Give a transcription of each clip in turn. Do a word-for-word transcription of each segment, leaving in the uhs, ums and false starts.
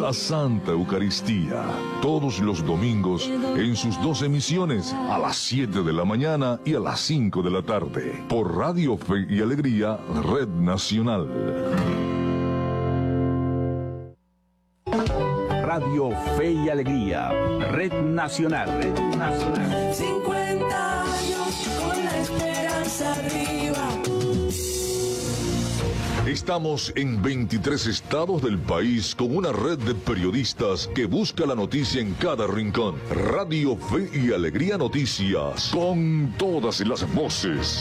la Santa Eucaristía. Todos los domingos en sus dos emisiones, a las siete de la mañana y a las cinco de la tarde, por Radio Fe y Alegría, Red Nacional. Radio Fe y Alegría, Red Nacional. Red Nacional. cincuenta años con la esperanza arriba. Estamos en veintitrés estados del país con una red de periodistas que busca la noticia en cada rincón. Radio Fe y Alegría Noticias, con todas las voces.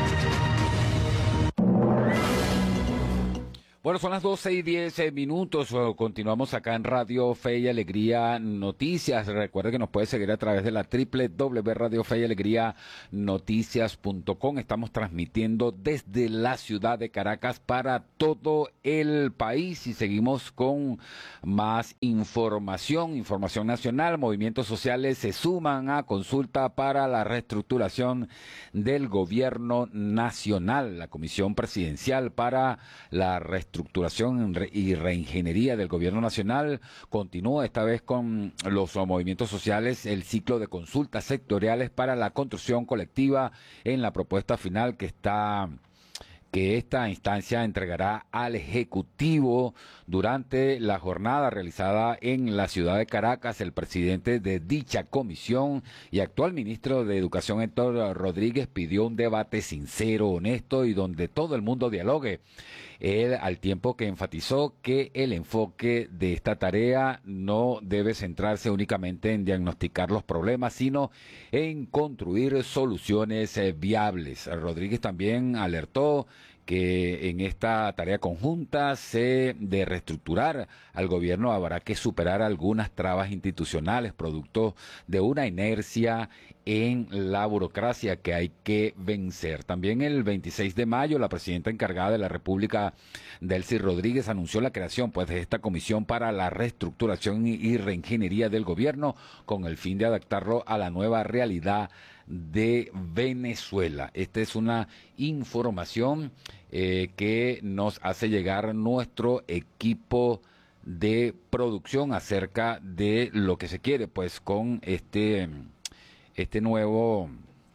Bueno, son las doce y diez minutos. Continuamos acá en Radio Fe y Alegría Noticias. Recuerde que nos puede seguir a través de la doble u doble u doble u punto radio fe y alegría noticias punto com. Estamos transmitiendo desde la ciudad de Caracas para todo el país y seguimos con más información, información nacional. Movimientos sociales se suman a consulta para la reestructuración del gobierno nacional. La Comisión Presidencial para la reestructuración Estructuración y reingeniería del gobierno nacional continúa esta vez con los movimientos sociales el ciclo de consultas sectoriales para la construcción colectiva en la propuesta final que está que esta instancia entregará al Ejecutivo durante la jornada realizada en la ciudad de Caracas. El presidente de dicha comisión y actual ministro de Educación, Héctor Rodríguez, pidió un debate sincero, honesto y donde todo el mundo dialogue. Él, al tiempo que enfatizó que el enfoque de esta tarea no debe centrarse únicamente en diagnosticar los problemas, sino en construir soluciones eh, viables. Rodríguez también alertó que en esta tarea conjunta se de reestructurar al gobierno habrá que superar algunas trabas institucionales producto de una inercia en la burocracia que hay que vencer. También el veintiséis de mayo la presidenta encargada de la República, Delcy Rodríguez, anunció la creación pues de esta comisión para la reestructuración y reingeniería del gobierno con el fin de adaptarlo a la nueva realidad de Venezuela. Esta es una información eh, que nos hace llegar nuestro equipo de producción acerca de lo que se quiere pues con este este nuevo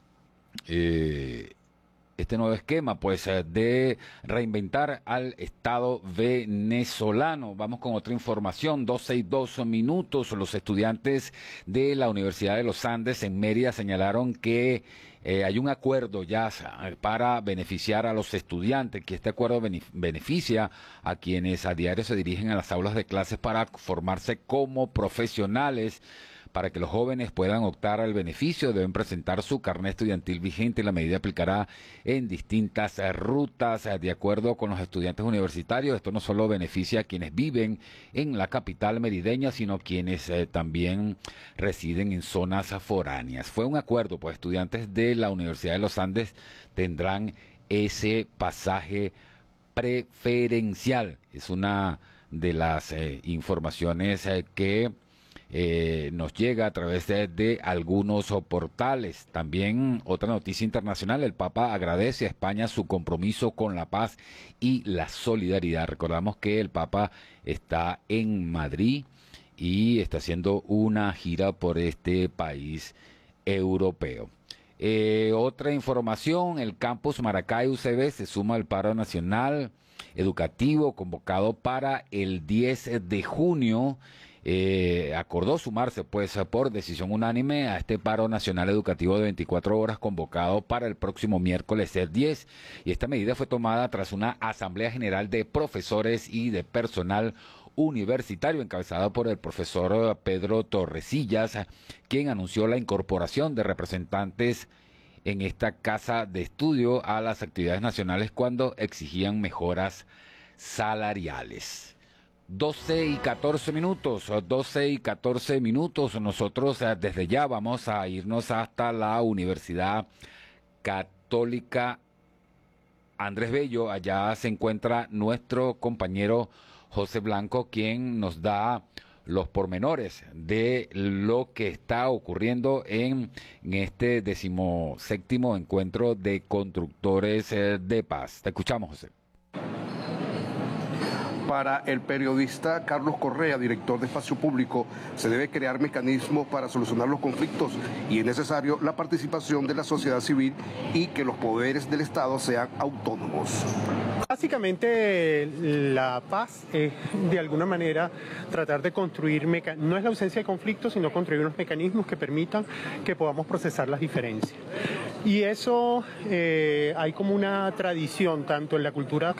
eh, este nuevo esquema pues de reinventar al Estado venezolano. Vamos con otra información, doce y dos minutos. Los estudiantes de la Universidad de los Andes en Mérida señalaron que eh, hay un acuerdo ya para beneficiar a los estudiantes, que este acuerdo beneficia a quienes a diario se dirigen a las aulas de clases para formarse como profesionales. Para que los jóvenes puedan optar al beneficio, deben presentar su carnet estudiantil vigente. La medida aplicará en distintas eh, rutas eh, de acuerdo con los estudiantes universitarios. Esto no solo beneficia a quienes viven en la capital merideña, sino quienes eh, también residen en zonas foráneas. Fue un acuerdo, pues estudiantes de la Universidad de los Andes tendrán ese pasaje preferencial. Es una de las eh, informaciones eh, que Eh, nos llega a través de, de algunos portales. También otra noticia internacional, el Papa agradece a España su compromiso con la paz y la solidaridad. Recordamos que el Papa está en Madrid y está haciendo una gira por este país europeo. Eh, otra información, el campus Maracay U C B se suma al paro nacional educativo convocado para el diez de junio. Eh, acordó sumarse pues por decisión unánime a este paro nacional educativo de veinticuatro horas convocado para el próximo miércoles diez, y esta medida fue tomada tras una asamblea general de profesores y de personal universitario encabezada por el profesor Pedro Torrecillas, quien anunció la incorporación de representantes en esta casa de estudio a las actividades nacionales cuando exigían mejoras salariales. doce y catorce minutos, doce y catorce minutos. Nosotros eh, desde ya vamos a irnos hasta la Universidad Católica Andrés Bello. Allá se encuentra nuestro compañero José Blanco, quien nos da los pormenores de lo que está ocurriendo en, en este decimoséptimo encuentro de constructores eh, de paz. Te escuchamos, José. Para el periodista Carlos Correa, director de Espacio Público, se debe crear mecanismos para solucionar los conflictos y es necesario la participación de la sociedad civil y que los poderes del Estado sean autónomos. Básicamente la paz es de alguna manera tratar de construir, meca- no es la ausencia de conflictos, sino construir unos mecanismos que permitan que podamos procesar las diferencias. Y eso eh, hay como una tradición tanto en la cultura